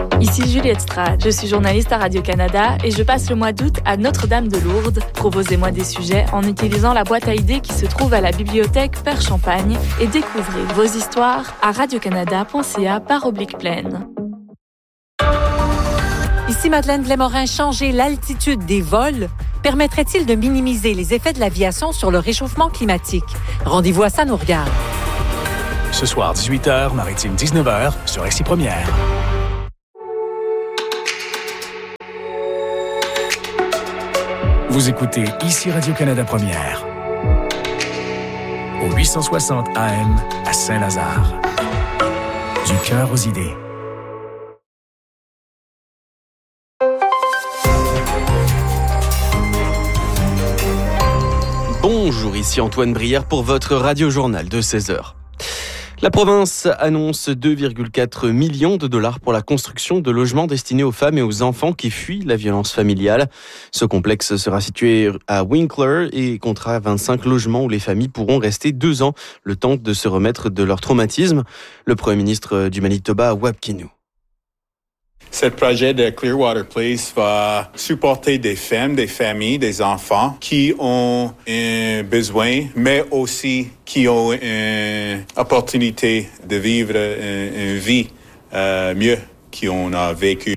Ici Juliette Strade, je suis journaliste à Radio-Canada et je passe le mois d'août à Notre-Dame-de-Lourdes. Proposez-moi des sujets en utilisant la boîte à idées qui se trouve à la bibliothèque Père Champagne et découvrez vos histoires à radiocanada.ca/plaine. Ici Madeleine Blais-Morin. Changer l'altitude des vols permettrait-il de minimiser les effets de l'aviation sur le réchauffement climatique? Rendez-vous à Ça nous regarde. Ce soir, 18h, Maritime 19h, sur RCI Première. Vous écoutez ici Radio-Canada Première. Au 860 AM à Saint-Lazare. Du cœur aux idées. Bonjour, ici Antoine Brière pour votre radio-journal de 16h. La province annonce 2,4 millions de dollars pour la construction de logements destinés aux femmes et aux enfants qui fuient la violence familiale. Ce complexe sera situé à Winkler et comptera 25 logements où les familles pourront rester 2 ans, le temps de se remettre de leur traumatisme. Le premier ministre du Manitoba, Wab Kinew. Ce projet de Clearwater Place va supporter des femmes, des familles, des enfants qui ont un besoin, mais aussi qui ont une opportunité de vivre une vie mieux qu'on a vécu.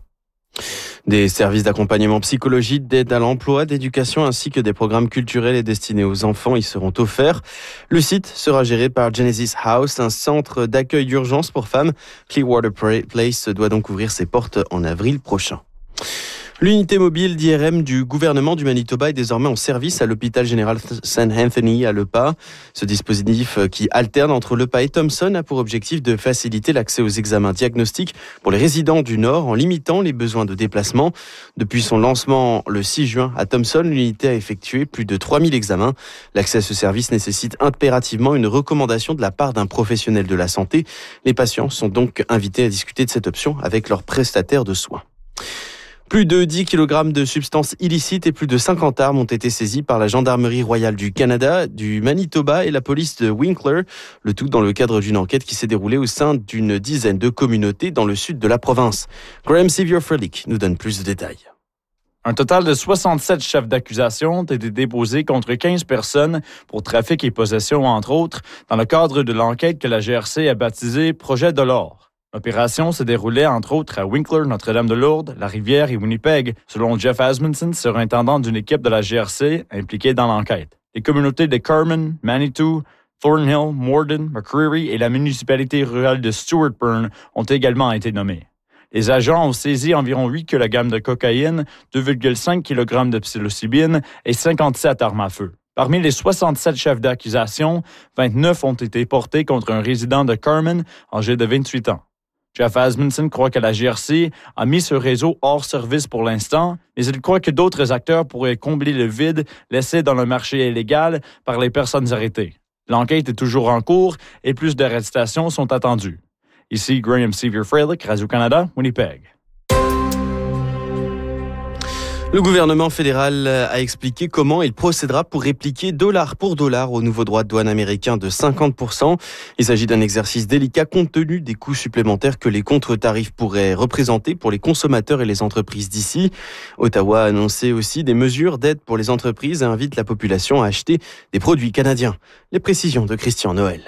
Des services d'accompagnement psychologique, d'aide à l'emploi, d'éducation ainsi que des programmes culturels et destinés aux enfants y seront offerts. Le site sera géré par Genesis House, un centre d'accueil d'urgence pour femmes. Clearwater Place doit donc ouvrir ses portes en avril prochain. L'unité mobile d'IRM du gouvernement du Manitoba est désormais en service à l'hôpital général St. Anthony à Lepas. Ce dispositif qui alterne entre Lepas et Thompson a pour objectif de faciliter l'accès aux examens diagnostiques pour les résidents du Nord en limitant les besoins de déplacement. Depuis son lancement le 6 juin à Thompson, l'unité a effectué plus de 3000 examens. L'accès à ce service nécessite impérativement une recommandation de la part d'un professionnel de la santé. Les patients sont donc invités à discuter de cette option avec leur prestataire de soins. Plus de 10 kg de substances illicites et plus de 50 armes ont été saisies par la Gendarmerie royale du Canada, du Manitoba et la police de Winkler. Le tout dans le cadre d'une enquête qui s'est déroulée au sein d'une dizaine de communautés dans le sud de la province. Graham Sevier-Frederick nous donne plus de détails. Un total de 67 chefs d'accusation ont été déposés contre 15 personnes pour trafic et possession, entre autres, dans le cadre de l'enquête que la GRC a baptisée « Projet de l'or ». L'opération se déroulait entre autres à Winkler, Notre-Dame-de-Lourdes, La Rivière et Winnipeg, selon Jeff Asmundson, surintendant d'une équipe de la GRC impliquée dans l'enquête. Les communautés de Carman, Manitou, Thornhill, Morden, McCreary et la municipalité rurale de Stewartburn ont également été nommées. Les agents ont saisi environ 8 kg de cocaïne, 2,5 kg de psilocybine et 57 armes à feu. Parmi les 67 chefs d'accusation, 29 ont été portés contre un résident de Carman âgé de 28 ans. Jeff Asmundson croit que la GRC a mis ce réseau hors service pour l'instant, mais il croit que d'autres acteurs pourraient combler le vide laissé dans le marché illégal par les personnes arrêtées. L'enquête est toujours en cours et plus d'arrestations sont attendues. Ici Graham Sevier-Frederick, Radio-Canada, Winnipeg. Le gouvernement fédéral a expliqué comment il procédera pour répliquer dollar pour dollar au nouveau droit de douane américain de 50%. Il s'agit d'un exercice délicat compte tenu des coûts supplémentaires que les contre-tarifs pourraient représenter pour les consommateurs et les entreprises d'ici. Ottawa a annoncé aussi des mesures d'aide pour les entreprises et invite la population à acheter des produits canadiens. Les précisions de Christian Noël.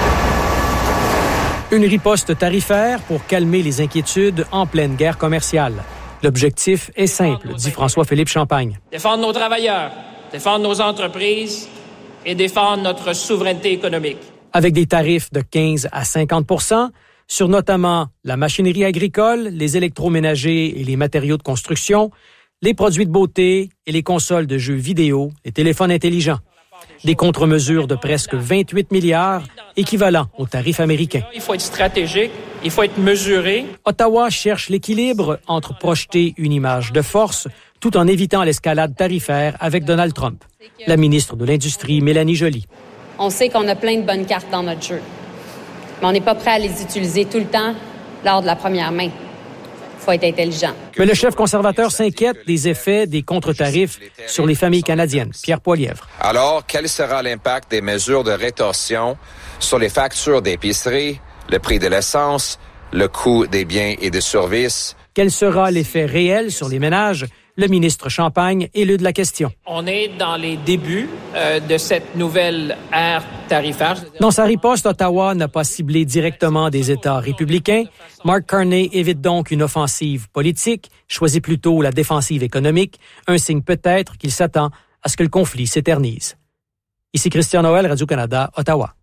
Une riposte tarifaire pour calmer les inquiétudes en pleine guerre commerciale. L'objectif est simple, dit François-Philippe Champagne. Défendre nos travailleurs, défendre nos entreprises et défendre notre souveraineté économique. Avec des tarifs de 15 à 50 % sur notamment la machinerie agricole, les électroménagers et les matériaux de construction, les produits de beauté et les consoles de jeux vidéo, les téléphones intelligents. Des contre-mesures de presque 28 milliards, équivalent au tarif américain. Il faut être stratégique, il faut être mesuré. Ottawa cherche l'équilibre entre projeter une image de force tout en évitant l'escalade tarifaire avec Donald Trump. La ministre de l'Industrie, Mélanie Joly. On sait qu'on a plein de bonnes cartes dans notre jeu, mais on n'est pas prêt à les utiliser tout le temps lors de la première main. Il faut être intelligent. Mais le chef conservateur s'inquiète des effets des contre-tarifs sur les familles canadiennes. Pierre Poilievre. Alors, quel sera l'impact des mesures de rétorsion sur les factures d'épicerie, le prix de l'essence, le coût des biens et des services. Quel sera l'effet réel sur les ménages? Le ministre Champagne élude la question. On est dans les débuts de cette nouvelle ère tarifaire. Dans sa riposte, Ottawa n'a pas ciblé directement des États républicains. Mark Carney évite donc une offensive politique, choisit plutôt la défensive économique, un signe peut-être qu'il s'attend à ce que le conflit s'éternise. Ici Christian Noël, Radio-Canada, Ottawa.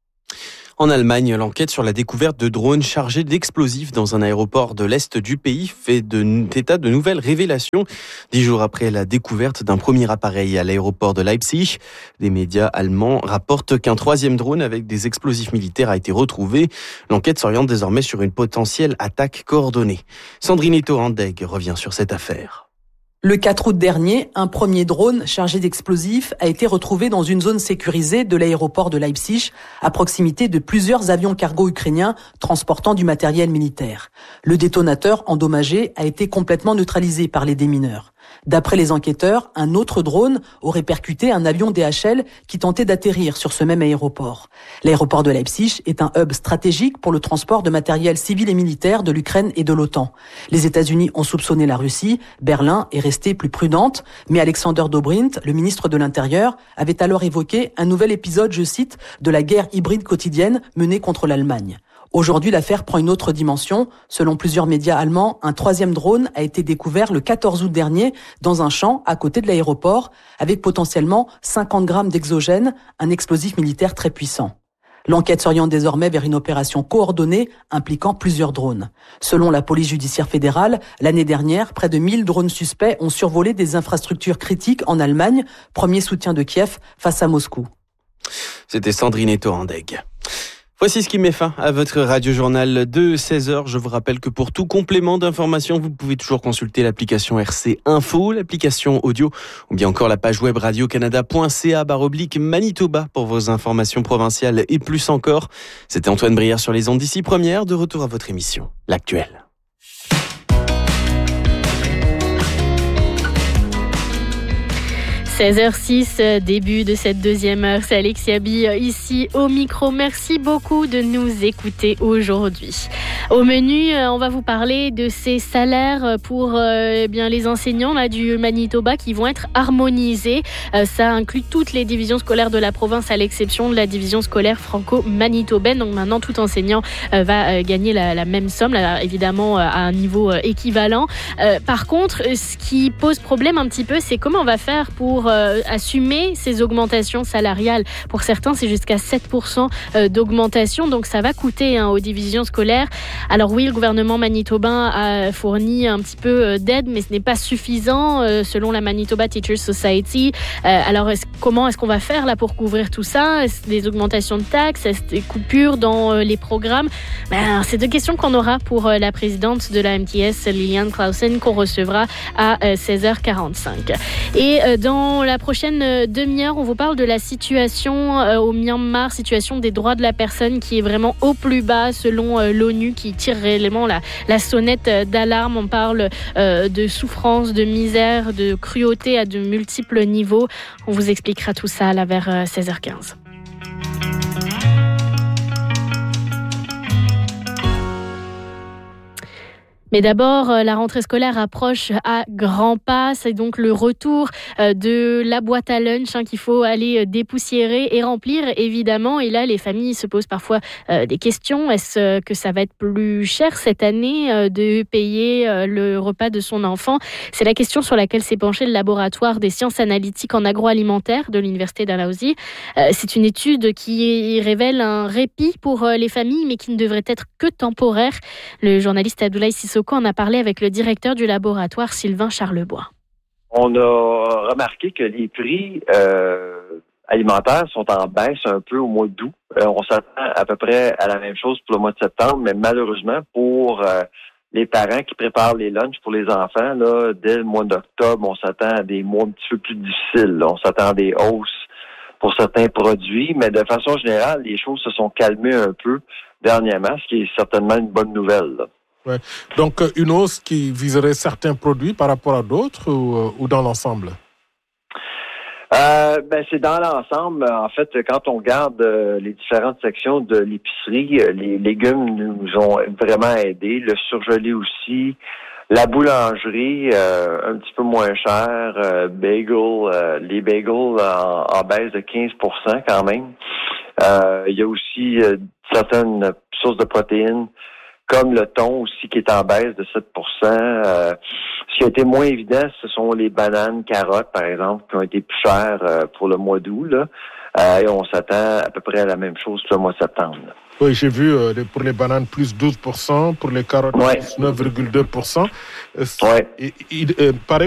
En Allemagne, l'enquête sur la découverte de drones chargés d'explosifs dans un aéroport de l'Est du pays fait état de nouvelles révélations. 10 jours après la découverte d'un premier appareil à l'aéroport de Leipzig, des médias allemands rapportent qu'un troisième drone avec des explosifs militaires a été retrouvé. L'enquête s'oriente désormais sur une potentielle attaque coordonnée. Sandrine Torandeg revient sur cette affaire. Le 4 août dernier, un premier drone chargé d'explosifs a été retrouvé dans une zone sécurisée de l'aéroport de Leipzig, à proximité de plusieurs avions cargo ukrainiens transportant du matériel militaire. Le détonateur endommagé a été complètement neutralisé par les démineurs. D'après les enquêteurs, un autre drone aurait percuté un avion DHL qui tentait d'atterrir sur ce même aéroport. L'aéroport de Leipzig est un hub stratégique pour le transport de matériel civil et militaire de l'Ukraine et de l'OTAN. Les États-Unis ont soupçonné la Russie, Berlin est restée plus prudente, mais Alexander Dobrindt, le ministre de l'Intérieur, avait alors évoqué un nouvel épisode, je cite, de la guerre hybride quotidienne menée contre l'Allemagne. Aujourd'hui, l'affaire prend une autre dimension. Selon plusieurs médias allemands, un troisième drone a été découvert le 14 août dernier dans un champ à côté de l'aéroport avec potentiellement 50 grammes d'exogène, un explosif militaire très puissant. L'enquête s'oriente désormais vers une opération coordonnée impliquant plusieurs drones. Selon la police judiciaire fédérale, l'année dernière, près de 1000 drones suspects ont survolé des infrastructures critiques en Allemagne, premier soutien de Kiev face à Moscou. C'était Sandrine Torandeg. Voici ce qui met fin à votre radio-journal de 16h. Je vous rappelle que pour tout complément d'information, vous pouvez toujours consulter l'application RC Info, l'application audio ou bien encore la page web radiocanada.ca/Manitoba pour vos informations provinciales et plus encore. C'était Antoine Brière sur les ondes d'ici première, de retour à votre émission, L'Actuel. « 16h06, début de cette deuxième heure. C'est Alexia Bi ici au micro. Merci beaucoup de nous écouter aujourd'hui. Au menu, on va vous parler de ces salaires pour les enseignants là, du Manitoba qui vont être harmonisés. Ça inclut toutes les divisions scolaires de la province à l'exception de la division scolaire franco-manitobaine. Donc maintenant, tout enseignant va gagner la même somme, là, évidemment à un niveau équivalent. Par contre, ce qui pose problème un petit peu, c'est comment on va faire pour assumer ces augmentations salariales. Pour certains, c'est jusqu'à 7% d'augmentation, donc ça va coûter aux divisions scolaires. Alors oui, le gouvernement manitobain a fourni un petit peu d'aide, mais ce n'est pas suffisant selon la Manitoba Teachers Society. Alors comment est-ce qu'on va faire là pour couvrir tout ça? Est-ce des augmentations de taxes? Est-ce des coupures dans les programmes? C'est deux questions qu'on aura pour la présidente de la MTS, Liliane Clausen, qu'on recevra à 16h45. Et dans la prochaine demi-heure, on vous parle de la situation au Myanmar, situation des droits de la personne qui est vraiment au plus bas selon l'ONU, qui tire réellement la sonnette d'alarme. On parle de souffrance, de misère, de cruauté à de multiples niveaux. On vous expliquera tout ça là vers 16h15. Mais d'abord, la rentrée scolaire approche à grands pas. C'est donc le retour de la boîte à lunch qu'il faut aller dépoussiérer et remplir, évidemment. Et là, les familles se posent parfois des questions. Est-ce que ça va être plus cher cette année de payer le repas de son enfant? C'est la question sur laquelle s'est penché le laboratoire des sciences analytiques en agroalimentaire de l'Université Dalhousie. C'est une étude qui révèle un répit pour les familles, mais qui ne devrait être que temporaire. Le journaliste Abdoulaye Sissoko en a parlé avec le directeur du laboratoire, Sylvain Charlebois. On a remarqué que les prix alimentaires sont en baisse un peu au mois d'août. On s'attend à peu près à la même chose pour le mois de septembre, mais malheureusement pour les parents qui préparent les lunchs pour les enfants, là, dès le mois d'octobre, on s'attend à des mois un petit peu plus difficiles. Là. On s'attend à des hausses pour certains produits, mais de façon générale, les choses se sont calmées un peu dernièrement, ce qui est certainement une bonne nouvelle. Là. Ouais. Donc, une hausse qui viserait certains produits par rapport à d'autres ou dans l'ensemble? C'est dans l'ensemble. En fait, quand on regarde les différentes sections de l'épicerie, les légumes nous ont vraiment aidés. Le surgelé aussi. La boulangerie, un petit peu moins cher. Les bagels en baisse de 15% quand même. Il y a aussi certaines sources de protéines, comme le thon aussi qui est en baisse de 7%. Ce qui a été moins évident, ce sont les bananes, carottes, par exemple, qui ont été plus chères pour le mois d'août, là. Et on s'attend à peu près à la même chose pour le mois de septembre. Là. Oui, j'ai vu pour les bananes plus 12%, pour les carottes plus 9,2%. Pareil